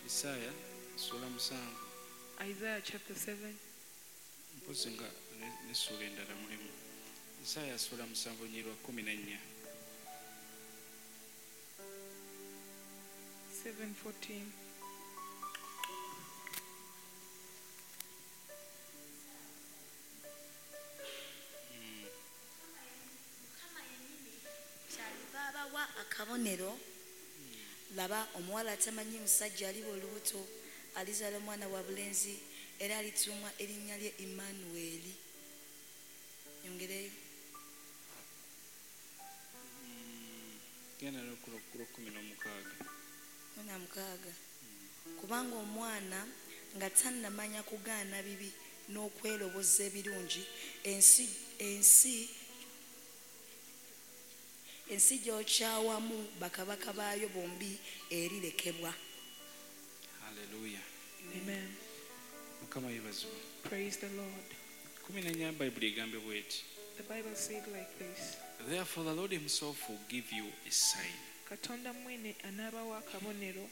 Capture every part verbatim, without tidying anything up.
Isaiah sura musanvu. Isaiah chapter seven. Mpozi nga n'essula endala mulimu. Isaiah sura musanvu nyirwa kumi na nnya. seven fourteen. Babawa akabonero laba omuwala atamanyi musajja aliba olubuto alizaala omwana wa bulenzi era alituumwa erinnya lye Emmanueli. Nyongereyo. Genda n'okulo kumi n'omukaaga. Kumi na mukaaga. Kubanga omwana nga tannamanya kugaana bibi n'okweroboza ebirungi ensi ensi ensi gy'okyawamu bakabaka baayo bombi erirekebwa. Hallelujah. Amen. Mukama yeebazibwe. Praise the Lord. kumi na nnya Bayibuli egambe bw'eti. The Bible said like this. Therefore the Lord himself will give you a sign. Katonda mwene anaabawa akabonero.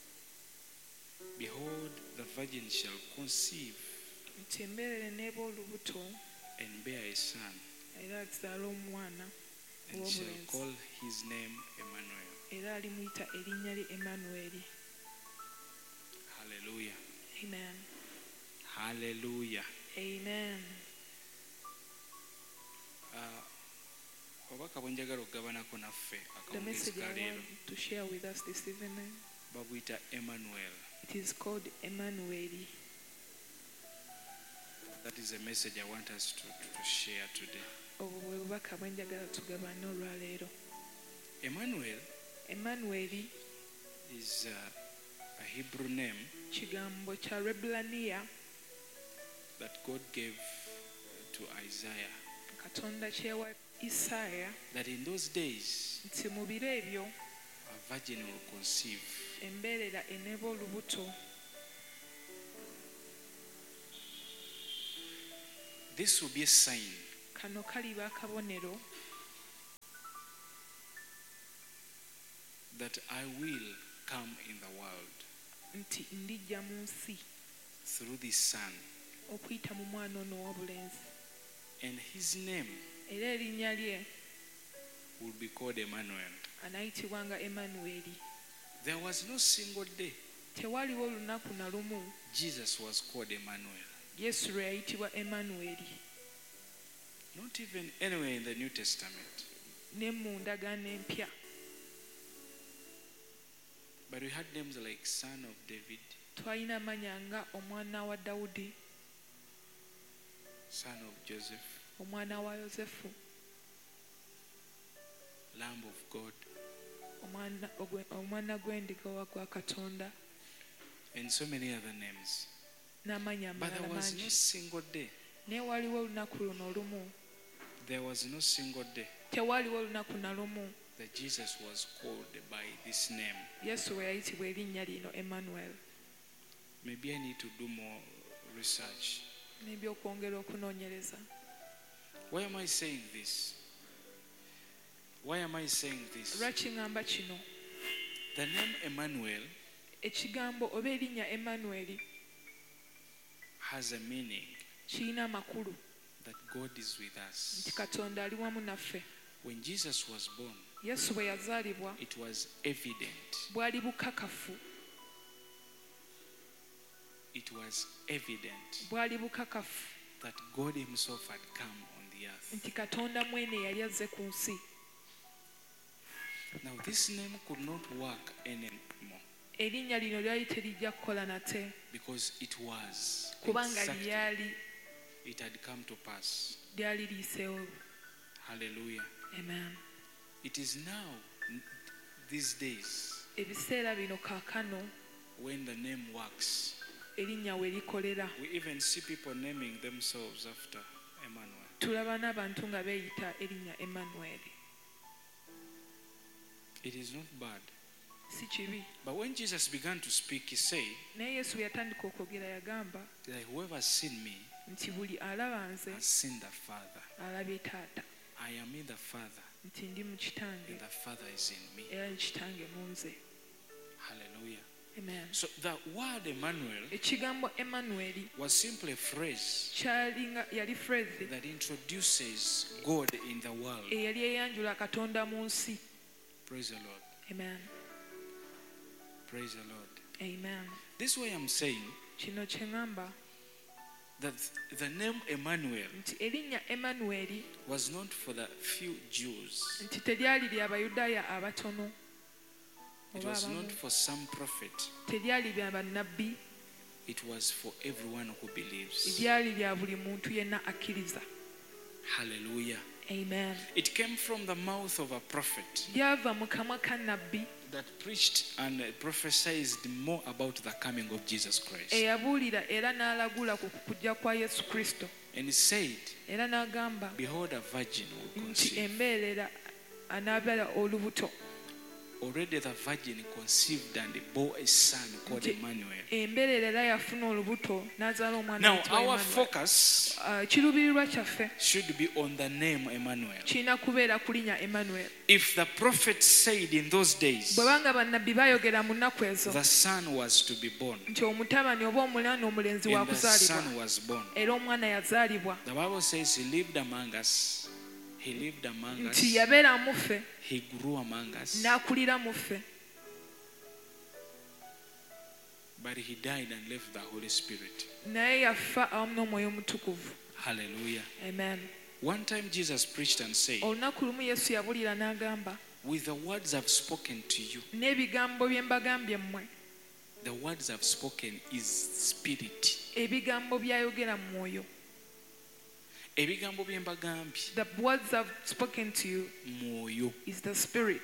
Behold, the virgin shall conceive Nti embeerera eneeba olubuto and bear a son, era alizaala omwana and shall ow'obulenzi call his name Emmanuel. era alimuyita erinnya lye Emmanueli. Hallelujah. Amen. Hallelujah. Amen. Uh, obubaka bwe njagala okugabanako naffe The akawungeezi message ka I leero want to share with us this evening, babuyita Emmanuel. it is called Emmanueli. That is a message I want us to, to, to share today. Obwo bwe bubaka bwe njagala tugabane olwaleero. Emmanuel Emmanueli is uh, a Hebrew name kigambo kya Rebulaniya that God gave to Isaiah. Katonda kyewa Isaaya That in those days nti mu biro ebyo a virgin will conceive. embeerera eneeba olubuto. This will be a sign Kano kaliba akabonero that I will come in the world nti ndijja mu nsi through this son, okuyita mu mwana ono ow'obulenzi and his name era erinnya lye will be called Emmanuel. anaayitibwanga Emmanueli. There was no single day Tewaliwo olunaku na lumu Jesus was called Emmanuel. Yesu lwe yayitibwa Emmanueli. Not even anywhere in the New Testament. Ne mu ndagaano empya But we had names like son of David, twalina amanya nga omwana wa Dawudi, son of Joseph, omwana wa Yosefu, Lamb of God, omwana ogwe- omwana gw'endiga gwa Katonda, and so many other names. n'amanya But there amalala was no mangi. single day. Naye waliwo olunaku luno olumu, There was no single day tewaliwo olunaku na lumu that Jesus was called by this name. Yesu we yayitibwa erinnya lino Emmanuel. Maybe I need to do more research. N'ebyokwongera okunoonyereza. Why am I saying this? Why am I saying this? Lwaki ngamba kino? The name Emmanuel Ekigambo oba erinnya Emmanueli has a meaning kirina amakulu that God is with us. nti Katonda ali wamu naffe. When Jesus was born, Yesu bwe yazaalibwa it was evident. bwali bukakafu, It was evident bwali bukakafu that God himself had come on the earth. nti Katonda mwene yali azze ku nsi. Now this name could not work anymore Erinnya lino lyali terijja kukola nate because it was kubanga exactly, lyali it had come to pass. lyali liiseewo. Hallelujah. Amen. It is now, n- these days, Ebiseera bino kaakano when the name works. erinnya we likolera. We even see people naming themselves after Emmanuel. Tulaba n'abantu nga beeyita erinnya Emmanueli. It is not bad. Si kibi. But when Jesus began to speak, he said Naye Yesu bwe yatandika okwogera yagamba that whoever has seen me nti buli alaba nze has seen the Father. alabye Taata, I am in the Father, nti ndi mu Kitange and the Father is in me. era ni Kitange mu nze. Hallelujah. Amen. So the word Emmanuel Ekigambo Emmanuel was simply a phrase kyalinga yali phrase that introduces God in the world. eyali eyanjula Katonda mu nsi. Praise the Lord. Amen. Praise the Lord. Amen. This way I'm saying Kino kye ŋŋamba that the name Emmanuel nti erinnya Emmanuel was not for the few Jews. nti teryali lya Bayudaaya abatono It oba was abamu. not for some prophet. Teryali lya bannabbi, It was for everyone who believes. lyali lya buli muntu yenna akkiriza. Hallelujah. Amen. It came from the mouth of a prophet Lyava mu kamwa ka nabbi that preached and prophesied more about the coming of Jesus Christ. eyabuulira era n'alagula ku kujja kwa Yesu Kristo. And he said, Era n'agamba behold, a virgin will nti conceive. embeerera anaabeera olubuto. Already the virgin conceived and bore a son called Nti Emmanuel. embeerera era yafuna olubuto n'azaala omwana Now, ayitibwa our Emmanuel. focus Ah, kiruubirirwa kyaffe should be on the name Emmanuel. kirina kubeera kulinnya Emmanuel. If the prophet said in those days Bwe banga bannabbi baayogera mu nnaku ezo the son was to be born, nti omutabani oba omulana omulenzi wa and the kuzaalibwa son was born, era omwana yazaalibwa the Bible says he lived among us. He lived among us. nti yabeera mu ffe He grew among us. n'akulira mu ffe But he died and left the Holy Spirit. naye yafa awamu n'omwoyo omutukuvu. Hallelujah. Amen. One time Jesus preached and said, olunaku lumu yesu yabulira n'agamba with the words I've spoken to you, n'ebigambo bye mbagambye mmwe the words I've spoken is spirit. ebigambo byayogera mu mwoyo. Ebigambo bye mbagambye, The words I've spoken to you mwoyo. is the spirit.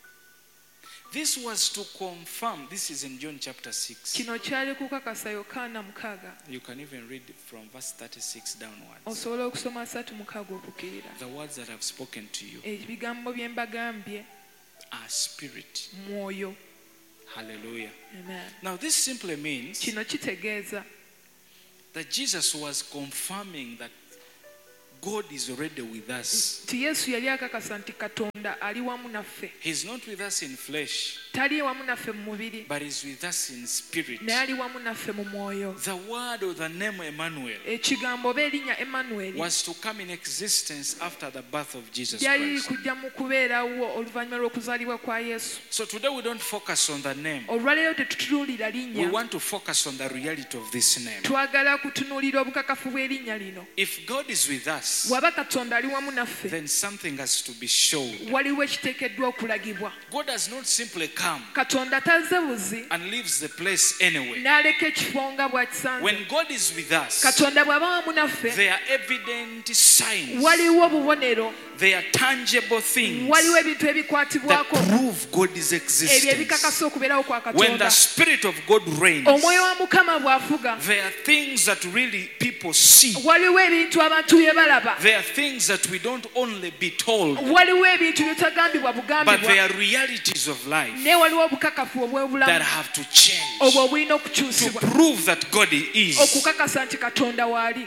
This was to confirm. This is in John chapter six. Kino kyali kukakasa Yokaana mukaaga. You can even read from verse thirty-six downwards. Osobola okusoma asatu mukaaga okukirira. The words that I've spoken to you Ebigambo bye mbagambye are spirit. mwoyo. Hallelujah. Amen. Now this simply means Kino kitegeeza that Jesus was confirming that God is already with us. nti Yesu yali akakasa nti Katonda ali wamu naffe. He's not with us in flesh, Tali wamu naffe mu mubiri, but he's with us in spirit. naye ali wamu naffe mu mwoyo. The word or the name Emmanuel Ekigambo oba erinnya Emmanuel was to come in existence after the birth of Jesus lyali Christ. kujja mu kubeerawo oluvannyuma lw'okuzaalibwa kwa Yesu. So today we don't focus on the name. Olwaleero tetutunuulira We linnya, want to focus on the reality of this name. twagala kutunuulira obukakafu bw'erinnya lino. If God is with us, Bw'aba Katonda ali wamu naffe, then something has to be shown. waliwo ekiteekeddwa okulagibwa. God does not simply come Katonda tazze buzi and leaves the place anyway. n'aleka ekifo nga bw'akisanze. When God is with us, Katonda bw'aba wamu naffe, there are evident signs, waliwo obubonero, there are tangible things waliwo ebintu that ebikwatibwako prove God's ebyo existence. ebikakasa okubeerawo kwa When the Katonda. Spirit of God reigns, Omwoyo wa Mukama bw'afuga, there are things that really people see. waliwo ebintu abantu bye balaba, There are things that we don't only be told, waliwo ebintu byetagambibwa but bugambibwa, they are realities of life naye waliwo obukakafu that obw'obulamu have to change obwo obulina to okukyusibwa prove that God is. okukakasa nti Katonda waali.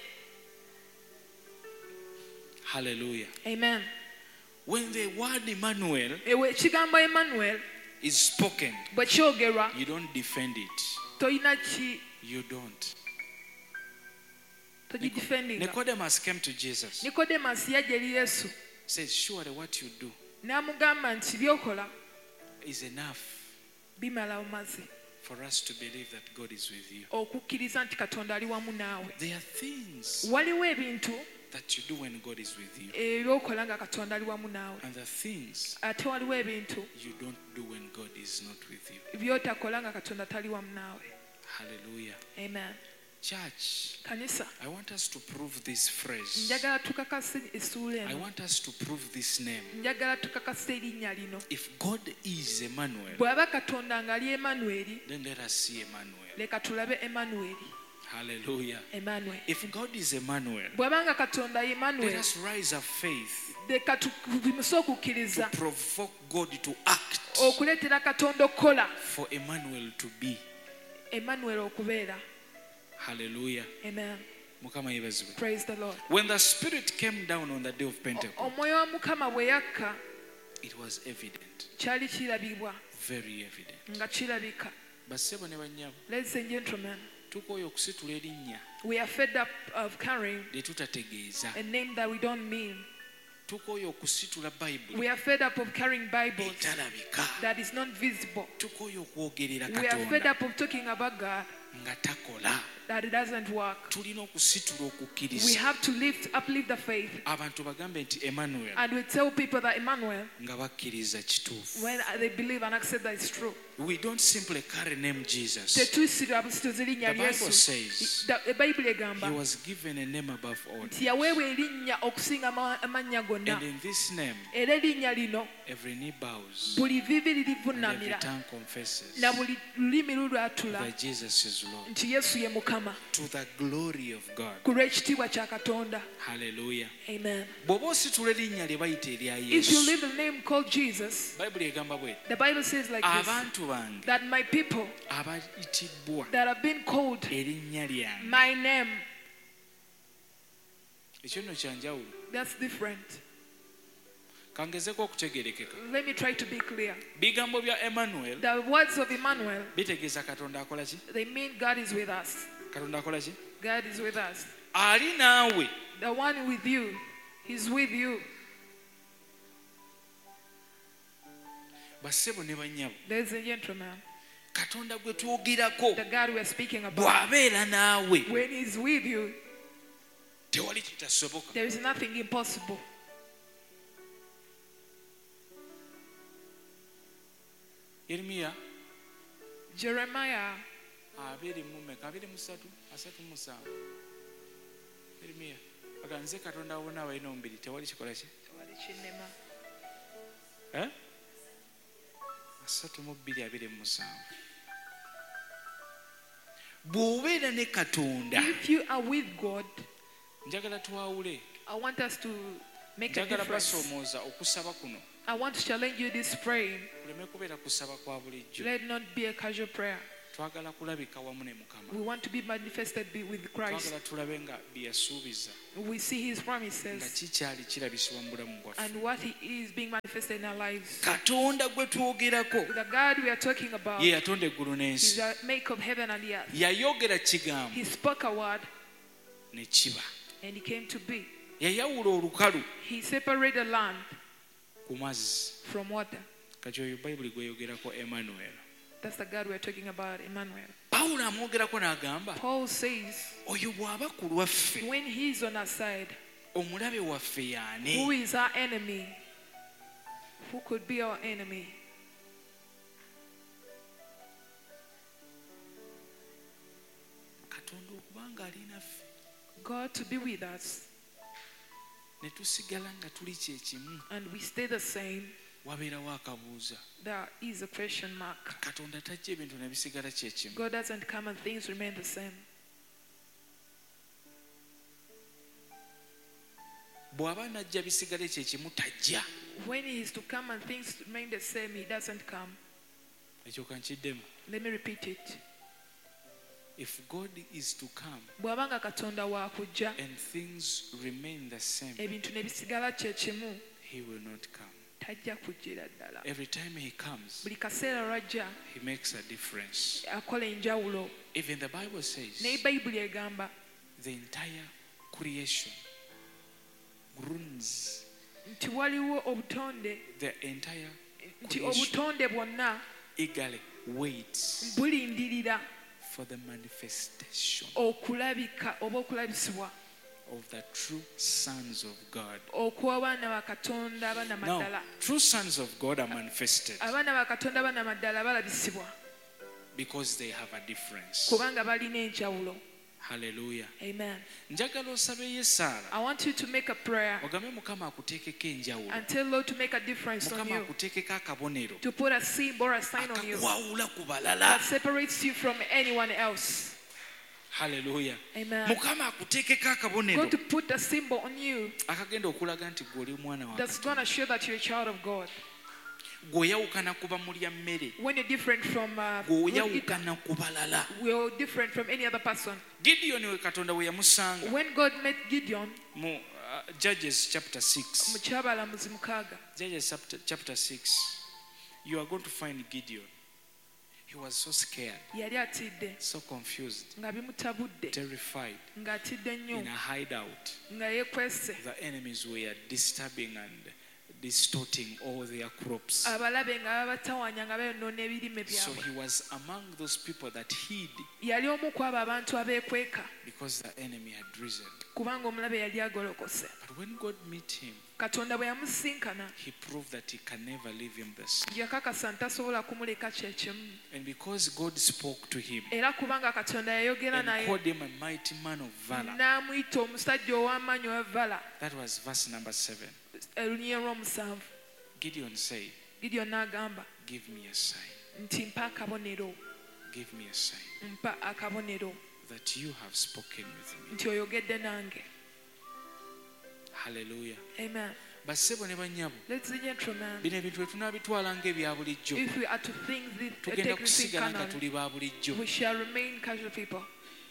Hallelujah. Amen. When the word Emmanuel Ewe ekigambo Emmanuel is spoken, bwe kyogerwa you don't defend it. tolina ki You don't. togidefendinga. Nicodemus came to Jesus. Nikodemasi yajja eri Yesu Says, surely what you do n'amugamba nti byokola is enough bimala mazzi for us to believe that God is with you. okukkiriza nti Katonda ali wamu naawe. There are things Waliwo ebintu that you do when God is with you, ebyokola nga Katonda ali wamu naawe, and the things ate waliwo ebintu you don't do when God is not with you. byotakola nga Katonda tali wamu naawe. Hallelujah. Amen. Church, Kanisa, I want us to prove this phrase. njagala tukakase essuula I eno, want us to prove this name. njagala tukakase erinnya lino. If God is Emmanuel, Bw'aba Katonda ng'ali Emmanuel, then let us see Emmanuel. leka tulabe Emmanuel. Hallelujah. Emmanuel. If God is Emmanuel, Bw'aba nga Katonda ye let Emmanuel, us rise up faith leka tubimuse to okukkiriza provoke God to act okuleetera Katonda okukola, for Emmanuel to be. Emmanuel okubeera. Hallelujah. Amen. Mukama yebazibwe. Praise the Lord. When the Spirit came down on the day of Pentecost, Omwoyo wa Mukama bwe yakka, it was evident, kyali kirabibwa very evident, nga kirabika bassebo ne bannyabo Ladies and gentlemen, tukooye okusitula erinnya we are fed up of carrying lye tutategeeza a name that we don't mean. tukooye okusitula bayibuli We are fed up of carrying Bibles etalabika that is not visible. tukooye okwogerera We are fed katonda up of talking about God nga takola that it doesn't work. tulina okusitula We okukkiriza have to lift, uplift the faith, abantu bagambe nti Emmanuel and we tell people that Emmanuel, nga bakkiriza kituufu when they believe and accept that it's true. we don't simply carry name Jesus. Tetuusira busituzi erinnya The Bible Yesu. says Da- Ebayibuli he egamba was given a name above all, nti yaweebwa erinnya okusinga ama- amannya gonna, and in this name era erinnya lino every knee bows buli vivi and every lirivunnamira tongue confesses na buli lulimi lulwatula that Jesus is Lord, nti Yesu ye Mukama, to the glory of God. ku lw'ekitiibwa kya Katonda. Hallelujah. Amen. bw'oba ositula erinnya lye bayita erya If you Yesu, live the name called Jesus, bayibuli egamba bweti the Bible says like this, abantu bange that my people abayitibwa that have been called erinnya lyange. my name, ekyo nno kyanjawulo that's different. kangezeko okutegerekeka. Let me try to be clear. bigambo bya Emmanuel The words of Emmanuel, bitegeeza katonda akola ki? they mean God is with us. katonda akola ki? God is with us. ali naawe. The one with you, he's with you. bassebo ne bannyabo, Ladies and gentlemen, katonda gwe twogerako the God we are speaking about, bw'abeera naawe when he's with you, tewali kitasoboka. there is nothing impossible. Yeremiya Jeremiah abiri mu meka abiri mu ssatu asatu mu musanvu. Yeremiya aga nze katonda wabona abalina omubiri tewali kikola ki? Eh? asatu mu bbiri abiri mu musanvu. bw'obeera ne katonda, If you are with God, njagala twawule, I want us to make a njagala difference. basoomooza okusaba kuno I want to challenge you this praying. kuleme kubeera kusaba kwa bulijjo. Let it not be a casual prayer. twagala kulabika wamu ne Mukama, We want to be manifested be with Christ. twagala tulabe nga bye yasuubiza We see his nga promises kikyali kirabisibwa mu bulamu bwaffe. and what he is being manifested in our lives. katonda gwe twogerako The God we are talking about ye yatonda eggulu is n'ensi, the maker of heaven and the earth. yayogera kigambo He spoke a word ne kiba. and it came to be. yayawula olukalu He separated land ku mazzi. from water. kati oyo bayibuli gweyogerako Emmanuel. That's the God we are talking about, Emmanuel. pawulo amwogerako n'agamba Paul says, oyo bw'aba ku lwaffe when he's on our side, omulabe waffe who y'ani? is our enemy? Who could be our enemy? katonda okubanga ali naffe God to be with us, ne tusigala nga tuli kyekimu, and we stay the same. wabeerawo akabuuza. There is a question mark. katonda tajja ebintu ne bisigala kyekimu. God doesn't come and things remain the same. bw'aba najja bisigale kyekimu tajja. When he is to come and things remain the same, he doesn't come. ekyo kankiddemu. Let me repeat it. if God is to come Bw'abanga Katonda wakujja, and things remain the same, ebintu ne bisigala kye kimu, he will not come. tajja kujjira ddala. Every time he comes, Buli kaseera lw'ajja he makes a difference. akola enjawulo. Even the Bible says Ne Bayibuli egamba the entire creation groans, nti waliwo obutonde, the entire nti creation obutonde bwonna eagerly waits bulindirira for the manifestation okulabika oba okulabisibwa of the true sons of God. okw'abaana ba Katonda abaana Now, maddala. true sons of God are manifested Abaana ba Katonda abaana maddala balabisibwa because they have a difference. kubanga balina enjawulo. Hallelujah. Amen. Njagala osabe ye Saara I want you to make a prayer ogambe Mukama akuteekeko enjawulo, and tell Lord to make a difference on Mukama you, akuteekeko akabonero to put a symbol or a sign on you akakwawula ku balala. that separates you from anyone else. Hallelujah. Amen. Mukama akuteekeko akabonero God to put a symbol on you akagenda okulaga nti gwe oli mwana wa that's going to Katonda, show that you're a child of God. gw'oyawukana kuba mulya mmere, When you're different from uh, gw'oyawukana ku balala. we're different from any other person. Gideon we Katonda we yamusanga When God met Gideon, mu uh, Judges chapter six. mu kyabalamuzi mukaaga, Judges chapter, chapter six, you are going to find Gideon. He was so scared, yali atidde so confused, nga bimutabudde terrified, ng'atidde nnyo in a hideout. nga yeekwese. The enemies were disturbing and distorting all their crops. Abalabe nga babatawanya nga bayonoona ebirime So byabwe. he was among those people that hid Yali omu ku abo abantu abeekweka because the enemy had risen. kubanga omulabe yali agolokose. But when God met him, Katonda bwe yamusisinkana he proved that he can never leave him the same. yakakasa ntasobola kumuleka kyekimu. And because God spoke to him Era kubanga Katonda yayogera and naye called him a mighty man of valor, n'amuyita omusajja ow'amaanyi ow'evvala. that was verse number seven. Olunyiriri lw'omusanvu. Gideon said, Gideon n'agamba give me a sign, nti mpa akabonero, give me a sign mpa akabonero that you have spoken with me. nti oyogedde nange. Hallelujah. Amen. Bassebo ne bannyabo, Ladies and gentlemen, bino ebintu bwe tunaabitwala ng'ebya bulijjo, if we are to think this, uh, tugenda take this in kusigala nga canon, tuli ba bulijjo. we shall remain casual people.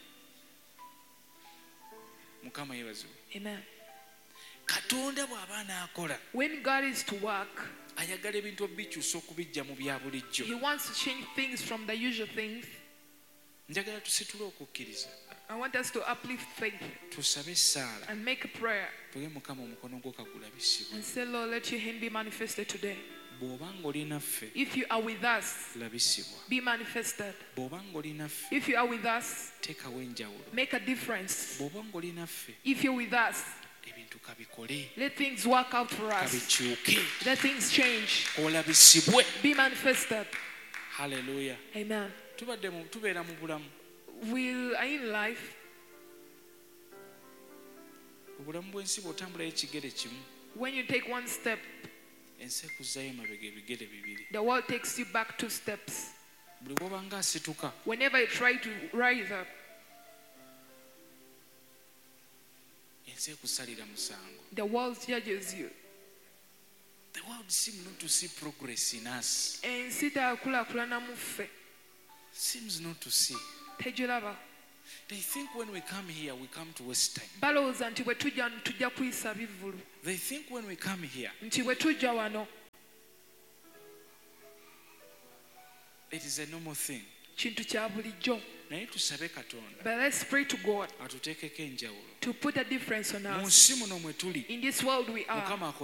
Mukama yeebazibwe. Amen. Katonda bw'aba anaakola, When God is to work, ayagala ebintu obikyusa okubijja mu bya bulijjo. He wants to change things from the usual things. Njagala tusitule okukkiriza, I want us to uplift faith tusabe essaala, and make a prayer tuge Mukama omukono gwo kagulabisibwe. and say, Lord, let your hand be manifested today. Bw'oba ng'oli naffe, If you are with us, labisibwa. be manifested. Bw'oba ng'oli naffe, If you are with us, teekawo enjawulo. make a difference. Bw'oba ng'oli naffe, If you're with us, ebintu kabikole, let things work out for us. kabikyuke, Let things change. olabisibwe. Be manifested. Haleluya. Amen. Tubadde mu tubeera mu bulamu. We are in life. Obulamu bw'ensi bw'otambulayo ekigere kimu, When you take one step, ensi ekuzzayo mabega ebigere bibiri. the world takes you back two steps. Buli bw'oba ng'asituka, Whenever you try to rise up, ensi ekusalira musango. the world judges you. The world seems not to see progress in us. Ensi teyakulaakulana mu ffe. Seems not to see. Tegiraba. They think when we come here, we come to waste time. Balowooza nti bwe tujja tujja kuyisa bivvulu. They think when we come here, Nti bwe tujja wano it is a normal thing. kintu kya bulijjo. Naye tusabe Katonda But let's pray to God atuteekeko enjawulo. to put a difference on Mu us. nsi muno mwe tuli, In this world we are. Mukama